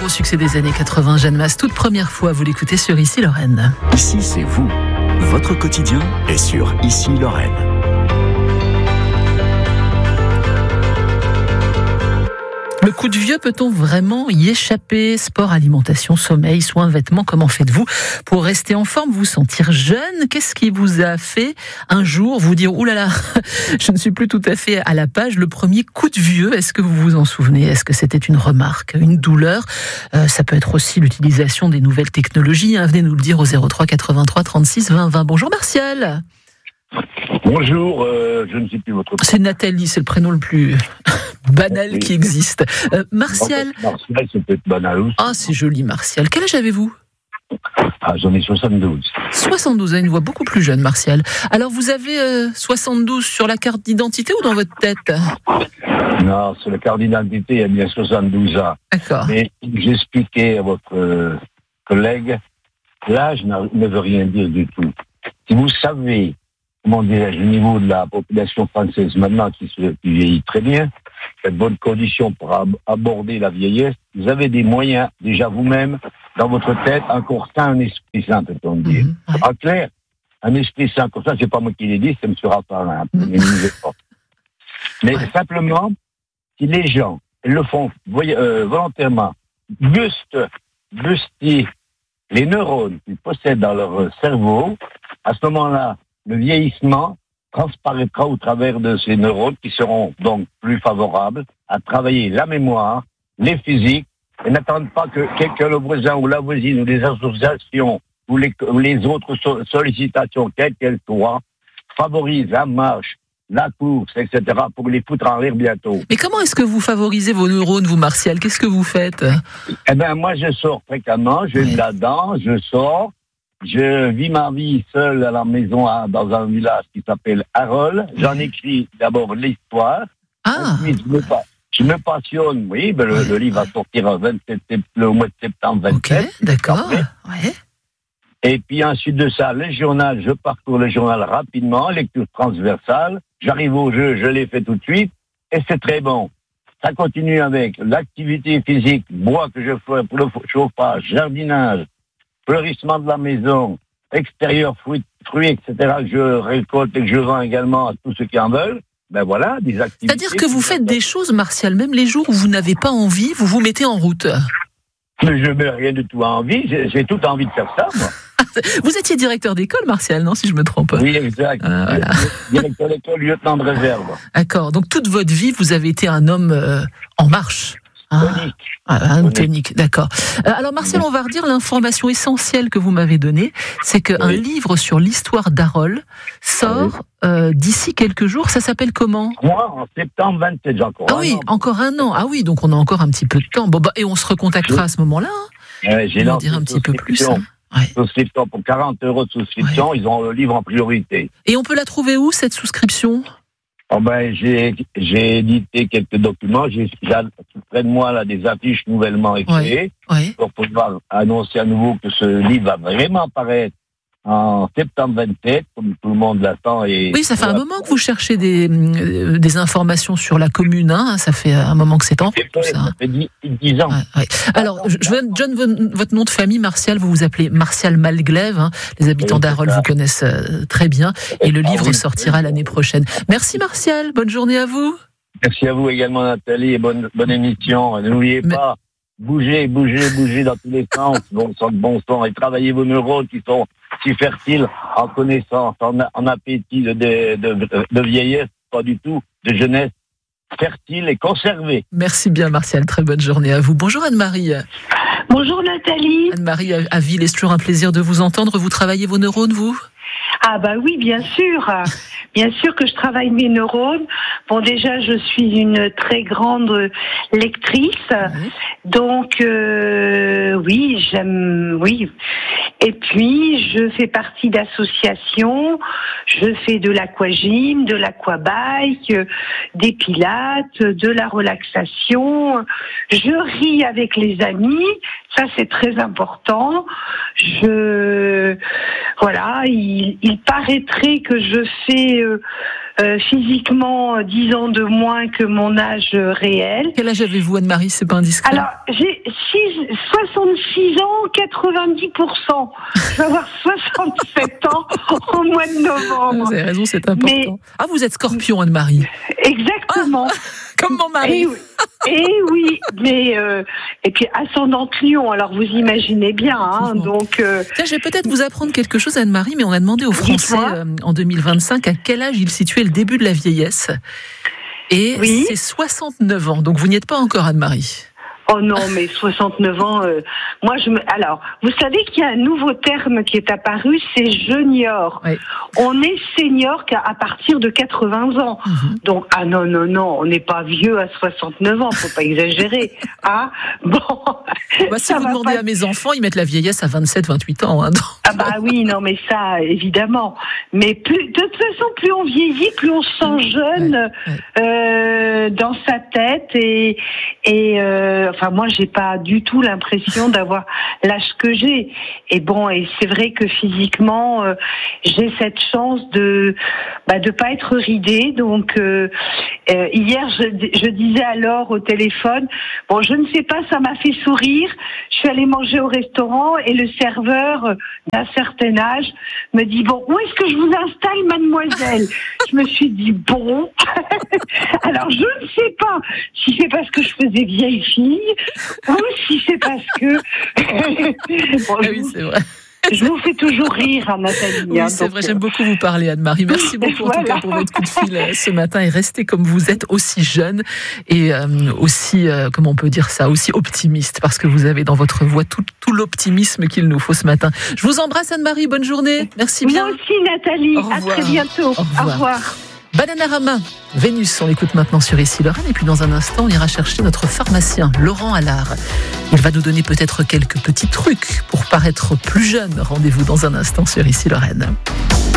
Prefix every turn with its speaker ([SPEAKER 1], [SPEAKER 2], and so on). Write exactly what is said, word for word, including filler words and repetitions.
[SPEAKER 1] gros succès des années quatre-vingts, Jeanne Mas, toute première fois, vous l'écoutez sur Ici Lorraine.
[SPEAKER 2] Ici, c'est vous. Votre quotidien est sur Ici Lorraine.
[SPEAKER 1] Le coup de vieux, peut-on vraiment y échapper? Sport, alimentation, sommeil, soins, vêtements, comment faites-vous pour rester en forme, vous sentir jeune? Qu'est-ce qui vous a fait un jour vous dire « Ouh là là, je ne suis plus tout à fait à la page », le premier coup de vieux? Est-ce que vous vous en souvenez? Est-ce que c'était une remarque, une douleur? euh, Ça peut être aussi l'utilisation des nouvelles technologies, hein. Venez nous le dire au zéro trois quatre-vingt-trois trente-six vingt vingt. Bonjour Martial.
[SPEAKER 3] Bonjour, euh, je ne sais plus votre prénom.
[SPEAKER 1] C'est Nathalie, c'est le prénom le plus banal
[SPEAKER 3] oui.
[SPEAKER 1] qui existe. Euh, Martial.
[SPEAKER 3] Martial, c'est peut-être banal aussi.
[SPEAKER 1] Ah, c'est joli, Martial. Quel âge avez-vous?
[SPEAKER 3] Ah, j'en ai soixante-douze.
[SPEAKER 1] soixante-douze, une voix beaucoup plus jeune, Martial. Alors, vous avez euh, soixante-douze sur la carte d'identité ou dans votre tête?
[SPEAKER 3] Non, sur la carte d'identité, il y a bien soixante-douze ans.
[SPEAKER 1] D'accord.
[SPEAKER 3] Mais j'expliquais à votre euh, collègue, l'âge ne veut rien dire du tout. Si vous savez, comment dirais-je, le niveau de la population française maintenant qui, se, qui vieillit très bien, qui a de bonnes conditions pour ab- aborder la vieillesse, vous avez des moyens, déjà vous-même, dans votre tête, encore sain, un esprit sain, peut-on dire.
[SPEAKER 1] Mmh, ouais.
[SPEAKER 3] En clair, un esprit sain, comme ça, c'est pas moi qui l'ai dit, c'est M. Raffarin.
[SPEAKER 1] Mmh.
[SPEAKER 3] Mais
[SPEAKER 1] ouais.
[SPEAKER 3] simplement, si les gens le font voy- euh, volontairement, buste, buster les neurones qu'ils possèdent dans leur cerveau, à ce moment-là, le vieillissement transparaîtra au travers de ces neurones qui seront donc plus favorables à travailler la mémoire, les physiques, et n'attendent pas que quelqu'un, le voisin ou la voisine ou les associations ou les, ou les autres so- sollicitations, quelles qu'elles soient, favorisent la marche, la course, et cetera, pour les foutre en l'air bientôt.
[SPEAKER 1] Mais comment est-ce que vous favorisez vos neurones, vous, Martial? Qu'est-ce que vous faites?
[SPEAKER 3] Eh bien, moi, je sors fréquemment, je
[SPEAKER 1] Ouais.
[SPEAKER 3] la dent, je sors, je vis ma vie seule à la maison, à, dans un village qui s'appelle Arol. J'en écris d'abord l'histoire.
[SPEAKER 1] Ah,
[SPEAKER 3] Ensuite, je me, pa- je me passionne, oui, ben le,
[SPEAKER 1] Ouais.
[SPEAKER 3] le livre va sortir le, vingt-sept sept- le mois de septembre
[SPEAKER 1] ok,
[SPEAKER 3] vingt-sept.
[SPEAKER 1] d'accord.
[SPEAKER 3] Après.
[SPEAKER 1] Ouais.
[SPEAKER 3] Et puis ensuite de ça, le journal, je parcours le journal rapidement, lecture transversale. J'arrive au jeu, je l'ai fait tout de suite, et c'est très bon. Ça continue avec l'activité physique, bois que je fais pour le chauffage, jardinage, fleurissement de la maison, extérieur, fruits, fruits, et cetera, que je récolte et que je vends également à tous ceux qui en veulent. Ben voilà, des activités.
[SPEAKER 1] C'est-à-dire que vous faites des choses, Martial, même les jours où vous n'avez pas envie, vous vous mettez en route.
[SPEAKER 3] Mais je n'ai rien du tout envie, j'ai, j'ai toute envie de faire ça, moi.
[SPEAKER 1] Vous étiez directeur d'école, Martial, non, si je me trompe pas?
[SPEAKER 3] Oui, exact.
[SPEAKER 1] Ah, voilà.
[SPEAKER 3] Directeur d'école, lieutenant de réserve.
[SPEAKER 1] D'accord. Donc toute votre vie, vous avez été un homme euh, en marche. Ah,
[SPEAKER 3] Tonique.
[SPEAKER 1] ah, un
[SPEAKER 3] Tonique.
[SPEAKER 1] tonique, d'accord. Euh, alors Martial, on va redire l'information essentielle que vous m'avez donnée, c'est qu'un
[SPEAKER 3] Oui.
[SPEAKER 1] livre sur l'histoire d'Arol sort euh, d'ici quelques jours. Ça s'appelle comment?
[SPEAKER 3] Moi, en septembre vingt-sept, j'ai encore
[SPEAKER 1] Ah
[SPEAKER 3] un
[SPEAKER 1] oui,
[SPEAKER 3] an.
[SPEAKER 1] encore un an. Ah oui, donc on a encore un petit peu de temps. Bon, bah, et on se recontactera à ce moment-là. Hein.
[SPEAKER 3] Ouais, j'ai
[SPEAKER 1] On va
[SPEAKER 3] lancé
[SPEAKER 1] dire un
[SPEAKER 3] une
[SPEAKER 1] petit peu plus.
[SPEAKER 3] souscription.
[SPEAKER 1] Hein. Ouais.
[SPEAKER 3] Souscription pour quarante euros de souscription, ils ont le livre en priorité.
[SPEAKER 1] Et on peut la trouver où, cette souscription?
[SPEAKER 3] Oh ben, j'ai, j'ai édité quelques documents, j'ai, j'ai près de moi là des affiches nouvellement écrites
[SPEAKER 1] Oui.
[SPEAKER 3] pour pouvoir annoncer à nouveau que ce livre va vraiment paraître en septembre vingt-sept, comme tout le monde l'attend. Et
[SPEAKER 1] Oui, ça fait un
[SPEAKER 3] voilà.
[SPEAKER 1] moment que vous cherchez des, euh, des informations sur la commune. Hein. Ça fait un moment que c'est en
[SPEAKER 3] C'est
[SPEAKER 1] route, tout
[SPEAKER 3] fait,
[SPEAKER 1] ça.
[SPEAKER 3] ça fait dix, dix ans.
[SPEAKER 1] Ouais, ouais. Alors, je je donne vo- votre nom de famille, Martial. Vous vous appelez Martial Malglaive. Hein. Les habitants
[SPEAKER 3] Oui, c'est
[SPEAKER 1] d'Arol
[SPEAKER 3] ça.
[SPEAKER 1] vous connaissent euh, très bien. Et le
[SPEAKER 3] Ah
[SPEAKER 1] livre
[SPEAKER 3] oui,
[SPEAKER 1] sortira
[SPEAKER 3] oui.
[SPEAKER 1] l'année prochaine. Merci, Martial. Bonne journée à vous.
[SPEAKER 3] Merci à vous également, Nathalie, et bonne, bonne émission. Et n'oubliez
[SPEAKER 1] Mais-
[SPEAKER 3] pas, bougez, bougez, bougez dans tous les sens, bon sang de bon sang, et travaillez vos neurones qui sont si fertiles en connaissance, en, en appétit de, de, de, de vieillesse, pas du tout, de jeunesse, fertile et conservée.
[SPEAKER 1] Merci bien, Martial. Très bonne journée à vous. Bonjour, Anne-Marie.
[SPEAKER 4] Bonjour Nathalie.
[SPEAKER 1] Anne-Marie à à Ville, c'est toujours un plaisir de vous entendre. Vous travaillez vos neurones, vous?
[SPEAKER 4] Ah bah oui, bien sûr. Bien sûr que je travaille mes neurones. Bon, déjà, je suis une très grande lectrice.
[SPEAKER 1] Oui.
[SPEAKER 4] Donc, euh, oui, j'aime... Oui. Et puis, je fais partie d'associations. Je fais de l'aquagym, de l'aquabike, des pilates, de la relaxation. Je ris avec les amis. Ça, c'est très important. Je... Voilà, il, il paraîtrait que je fais... Euh, euh, physiquement dix ans de moins que mon âge euh, réel.
[SPEAKER 1] Quel âge avez-vous, Anne-Marie? C'est pas indiscret.
[SPEAKER 4] Alors, j'ai six, soixante-six ans, quatre-vingt-dix pour cent. Je vais avoir soixante-sept ans au mois de novembre.
[SPEAKER 1] Vous avez raison, c'est important.
[SPEAKER 4] Mais...
[SPEAKER 1] Ah, vous êtes Scorpion, Anne-Marie.
[SPEAKER 4] Exactement.
[SPEAKER 1] Ah, comme mon mari.
[SPEAKER 4] Et oui, et oui, mais euh, et puis ascendante Lion. Alors vous imaginez bien, hein, donc. Euh,
[SPEAKER 1] Tiens, je vais peut-être vous apprendre quelque chose, Anne-Marie, mais on a demandé aux Français euh, en deux mille vingt-cinq à quel âge ils situaient le début de la vieillesse. Et oui. C'est soixante-neuf ans. Donc vous n'y êtes pas encore, Anne-Marie.
[SPEAKER 4] Oh non, mais soixante-neuf ans, euh, moi je me... Alors, vous savez qu'il y a un nouveau terme qui est apparu, c'est junior. Oui. On est senior qu'à partir de quatre-vingts ans. Mm-hmm. Donc, ah non, non, non, on n'est pas vieux à soixante-neuf ans, faut pas exagérer. Ah, bon...
[SPEAKER 1] Bah, si vous demandez pas... à mes enfants, ils mettent la vieillesse à vingt-sept, vingt-huit ans. Hein, donc...
[SPEAKER 4] Ah bah oui, non mais ça, évidemment. Mais plus, de toute façon, plus on vieillit, plus on se sent jeune ouais, ouais. Euh, dans sa tête et... et euh, Enfin, moi, j'ai pas du tout l'impression d'avoir l'âge que j'ai. Et bon, et c'est vrai que physiquement, euh, j'ai cette chance de bah, de pas être ridée. Donc, euh, euh, hier, je, je disais à Laure au téléphone, bon, je ne sais pas, ça m'a fait sourire. Je suis allée manger au restaurant et le serveur d'un certain âge me dit, bon, où est-ce que je vous installe, mademoiselle? Je me suis dit, bon, alors je ne sais pas si c'est parce que je faisais vieille fille ou si c'est parce que... bon,
[SPEAKER 1] ah oui, c'est vrai.
[SPEAKER 4] Je vous fais toujours rire, hein, Nathalie.
[SPEAKER 1] Oui, c'est donc... vrai, j'aime beaucoup vous parler, Anne-Marie. Merci beaucoup voilà. en tout cas pour votre coup de fil ce matin et restez comme vous êtes, aussi jeune et euh, aussi, euh, comment on peut dire ça, aussi optimiste, parce que vous avez dans votre voix tout, tout l'optimisme qu'il nous faut ce matin. Je vous embrasse, Anne-Marie, bonne journée. Merci bien.
[SPEAKER 4] Moi aussi, Nathalie. À très bientôt. Au revoir. Au revoir.
[SPEAKER 1] Bananarama, Vénus, on l'écoute maintenant sur Ici Lorraine. Et puis dans un instant, on ira chercher notre pharmacien, Laurent Allard. Il va nous donner peut-être quelques petits trucs pour paraître plus jeune. Rendez-vous dans un instant sur Ici Lorraine.